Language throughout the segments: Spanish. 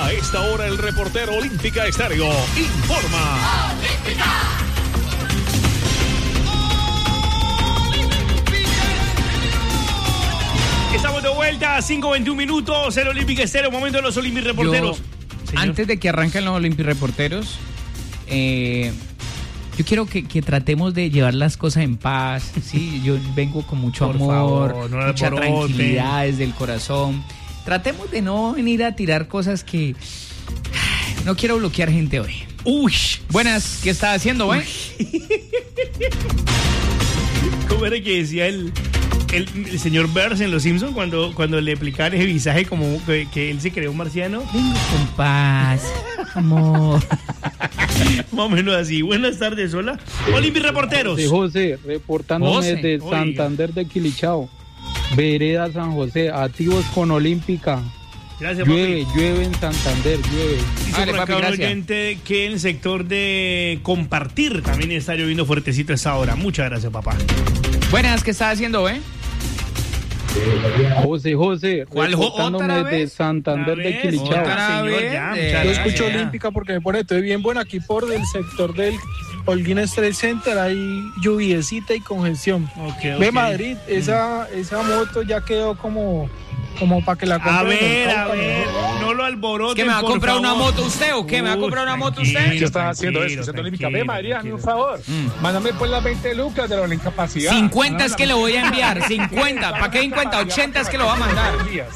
A esta hora el reportero Olímpica Estéreo informa. Estamos de vuelta a 5:21 minutos, el Olímpica Estéreo, momento de los Olímpicos Reporteros. Antes de que arranquen los Olímpicos Reporteros, yo quiero que tratemos de llevar las cosas en paz, ¿sí? Yo vengo con mucho Por amor, favor, no mucha alboroten. tranquilidad desde el corazón. Tratemos de no venir a tirar cosas que... No quiero bloquear gente hoy. Uy, Buenas, ¿qué está haciendo, güey? ¿cómo era que decía el señor Burns en Los Simpsons cuando le aplicaban ese visaje como que él se creó un marciano? Vengo con paz, amor. Más o menos así. Buenas tardes, hola. Olímpicos Reporteros. Sí, José, reportándome José, desde oiga. Santander de Quilichao. Vereda San José, activos con Olímpica. Gracias, papi. Llueve en Santander, llueve. Dice Vale, por acá papi, un gracias. oyente que en el sector de compartir también está lloviendo fuertecito a esa hora. Muchas gracias, papá. Buenas, ¿qué está haciendo, güey? José, ¿Cuál, reportándome otra desde vez? Santander Otra de vez, Quilichao. otra señor, vez, ya, muchas yo Yo gracias. escucho ya. Olímpica porque me pone estoy bien bueno aquí por el sector del Holguín Trade Center, hay lluviecita y congestión. Ok. Ve Madrid, esa moto ya quedó como para que la compren. A en el ver, Cauca, ¿no? no lo alboroten, ¿Qué me va a por comprar una favor. moto usted o qué? ¿Me va a comprar una moto usted? Tranquilo, ¿Qué estás haciendo tranquilo, eso? Olímpica. tranquilo, Ve, María, hazme un tranquilo. favor. Mándame pues las 20 lucas de la incapacidad. 50 es que le voy a enviar, 50. ¿Para qué 50? 80 es que lo va a mandar.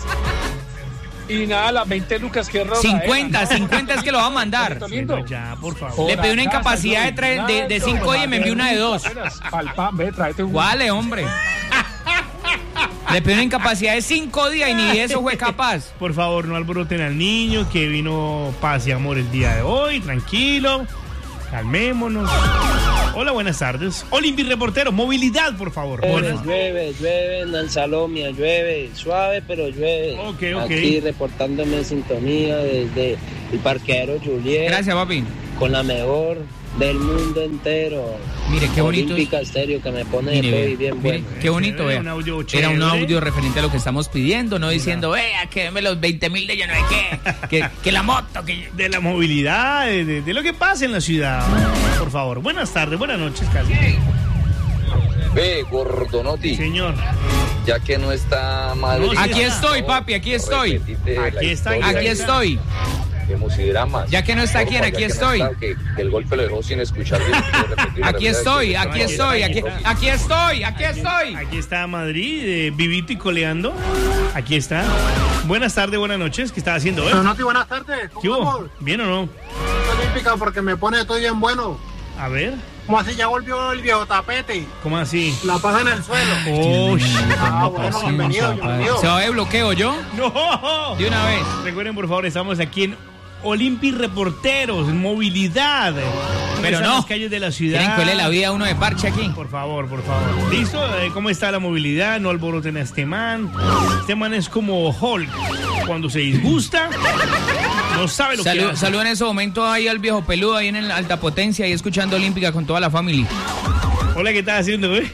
Y nada, las 20 lucas que roba. 50 es que lo va a mandar. Bueno, ya, por favor. Le pedí una incapacidad de 5 días y me envió una de 2. Palpán, ve, tráete un... ¿Cuál, hombre? Le pedí una incapacidad de 5 días y ni de eso fue capaz. Por favor, no alboroten al niño que vino paz y amor el día de hoy. Tranquilo. Calmémonos. Hola, buenas tardes. Olímpicos Reporteros, movilidad, por favor. Llueve en Alsalomia, llueve, suave pero llueve. Ok. Aquí reportándome en sintonía desde el parqueadero Juliet. Gracias, papi. Con la mejor del mundo entero. Mire, qué bonito. Olímpica Estéreo que me pone Mire, de ve, bien mire, bueno. qué bonito, Chévere, vea. un audio Era un chévere. audio referente a lo que estamos pidiendo, no diciendo, vea, que deme los 20.000 de yo no sé qué, que la moto, que... De la movilidad, de lo que pasa en la ciudad. Por favor. Buenas tardes, buenas noches, casi. Ve, Gordonotti, Señor. ya que no está Madrid. No, Aquí sí, estoy, papi, aquí estoy. repetite la Aquí está, historia Aquí estoy. de Musidramas. Ya que no está Porfa, quién, aquí ya que no estoy. está, que el golpe lo dejó sin escuchar bien. Aquí estoy, aquí estoy, aquí estoy. Aquí está Madrid, vivito y coleando. Aquí está. Buenas tardes, buenas noches. ¿Qué está haciendo hoy? Noti, buenas tardes. ¿Qué ¿Cómo hubo? vamos? ¿Bien o no? Olímpica porque me pone estoy bien bueno. A ver, ¿Cómo así ya volvió el viejo tapete? ¿cómo así? La pasa en el suelo. ¡Oh! Bueno, bienvenido. ¿Se va de bloqueo yo? ¡No! De una vez. Recuerden, por favor, estamos aquí en Olímpicos Reporteros, en movilidad. Pero Están no. las calles de la ciudad. ¿Quieren que le la vida a uno de parche aquí? Por favor, por favor. ¿Listo? ¿Cómo está la movilidad? No alboroten a este man. Este man es como Hulk. Cuando se disgusta, no sabe lo que hace. Saludo en ese momento ahí al viejo peludo, ahí en el Alta Potencia, ahí escuchando Olímpica con toda la familia. Hola, ¿qué estás haciendo, güey?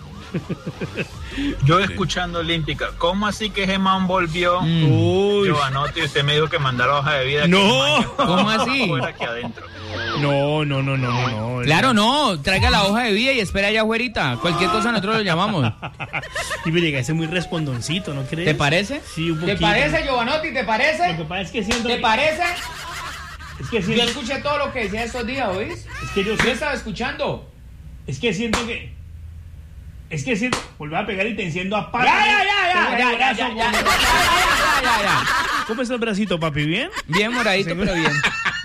Yo escuchando Olímpica, ¿cómo así que Gemán volvió? Uy. Giovanotti, usted me dijo que mandara hoja de vida. No. ¿Cómo así? Fuera aquí adentro. No. Claro, no, traiga la hoja de vida y espera allá afuera. Cualquier cosa nosotros lo llamamos. Y me llegaste muy respondoncito, ¿no crees? ¿Te parece? Sí, un ¿Te poquito. parece, Giovanotti? ¿Te Lo parece? que pasa es que siento ¿Te que- parece? Es que Yo siento, escuché todo lo que decía estos días, ¿oís? es que yo Yo estaba escuchando. es que siento que volver a pegar y te enciendo a pata. Ya. ¿Cómo está el bracito, papi? ¿Bien? Bien moradito, pero bien.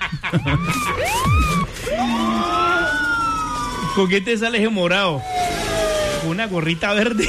¿Con qué te sales de morado? Con una gorrita verde.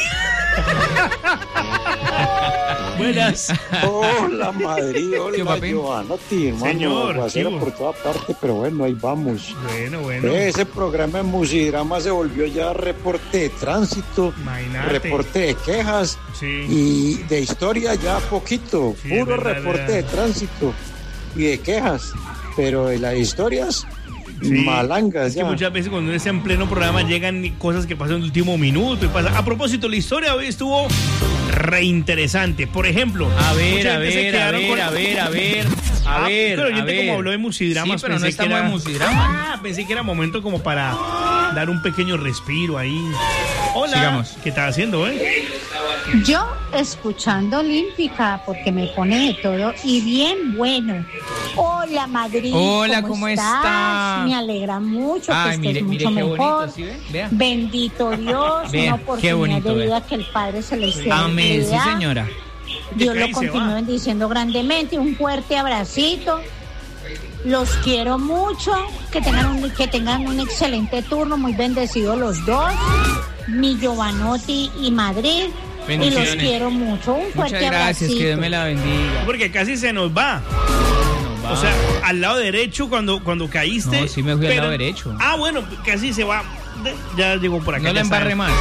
Buenas. Hola Madrid, ¿Qué, hola papi? Giovanotti, hermano, Señor, aguacero ¿qué hubo? por toda parte, pero bueno, ahí vamos. Bueno. Ese programa de Musidrama se volvió ya reporte de tránsito, Imagínate. reporte de quejas Sí. y de historia ya poquito, Sí, puro verdad, reporte de verdad. tránsito y de quejas, pero de las historias Sí. malangas Es que ya. muchas veces cuando uno está en pleno programa llegan cosas que pasan en el último minuto y pasa. A propósito, la historia hoy estuvo re interesante. Por ejemplo, A ver, mucha a gente se ver, a quedaron ver, con- a ver, a ver. A ver, pero oyente como habló de Musidramas, sí, pero no pensé que estamos era en Musidramas. pensé que era momento como para dar un pequeño respiro ahí. Hola. Sigamos. ¿Qué estás haciendo, Yo escuchando Olímpica porque me pone de todo y bien bueno. Hola Madrid. Hola, ¿cómo está? Me alegra mucho que estés mucho qué mejor. bonito, ¿sí ve? Vea. Bendito Dios, Vea, una qué oportunidad bonito, de vida vea. que el Padre Celestial Amén, le sí da. señora. Dios lo Ahí se continúe va. bendiciendo grandemente. Un fuerte abracito. Los quiero mucho. Que tengan un excelente turno. Muy bendecidos los dos. Mi Giovanotti y Madrid. Y los Bendiciones. quiero mucho. Un fuerte Muchas gracias, abracito. que Dios me la bendiga. Porque casi se nos va. O sea, al lado derecho cuando caíste. No, sí me fui al pero- lado derecho. Ah, bueno, casi se va. Ya llegó por acá. No la ya embarre sabe. más.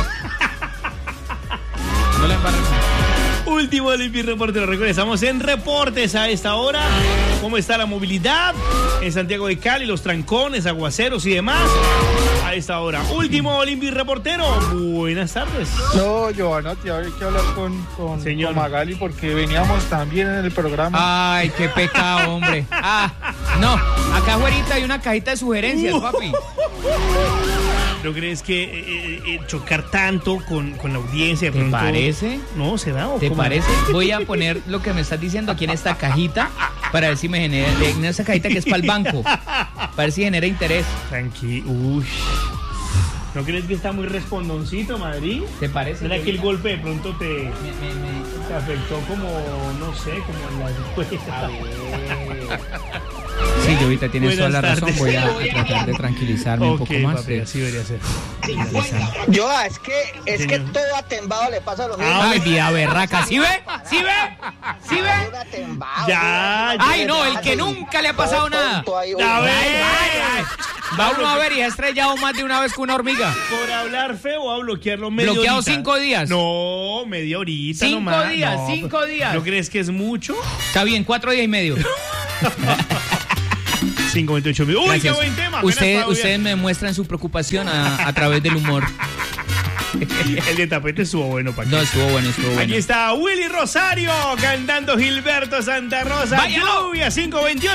No la embarre más. Último Olympic Reportero. Recuerden, estamos en reportes a esta hora. ¿Cómo está la movilidad en Santiago de Cali? Los trancones, aguaceros y demás. A esta hora. Último Olympic Reportero. Buenas tardes. No, Giovanotti, ahora hay que hablar con Señor. Magali porque veníamos también en el programa. Ay, qué pecado, hombre. No, acá afuera hay una cajita de sugerencias, papi. ¿No crees que chocar tanto con la audiencia? de ¿Te pronto- parece? No, ¿se da o ¿Te cómo? parece? Voy a poner lo que me estás diciendo aquí en esta cajita para ver si me genera, en esa cajita que es para el banco, para ver si genera interés. Tranquilo. Uy. ¿No crees que está muy respondoncito, Madrid? ¿Te parece? ¿Será que el golpe de pronto te afectó como, no sé, como en la respuesta? Sí, Jovita, tienes Buenas toda la razón. tardes. Voy a tratar de tranquilizarme un poco más. papi, así debería ser. Yo, es que Señor. todo atembado le pasa lo mismo. Ay, vida berraca. ¿Sí ve? ¿Sí ve? ¿Sí ve? Todo atembado. Ya, Ay, no, el que nunca le ha pasado nada. A ver. Va uno a ver y ha estrellado más de una vez con una hormiga. Por hablar feo, voy a bloquearlo media Bloqueado horita. 5 días. No, media horita 5 nomás. días, No, 5 días. ¿No crees que es mucho? Está bien, 4 días y medio. 5:28 minutos. Uy, qué Gracias. buen tema. apenas Ustedes todavía. me muestran su preocupación a través del humor. El de tapete estuvo bueno, Paquito. No, estuvo bueno, estuvo bueno. Aquí está Willy Rosario cantando Gilberto Santa Rosa. ¡Váyalo! Lluvia 5:28.